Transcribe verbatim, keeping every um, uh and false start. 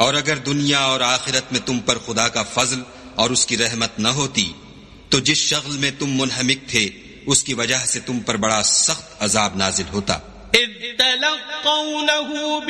और अगर दुनिया और आखिरत में तुम पर खुदा का फजल और उसकी रहमत न होती तो जिस शगल में तुम मुनहमिक थे उसकी वजह से तुम पर बड़ा सख्त अजाब नाजिल होता।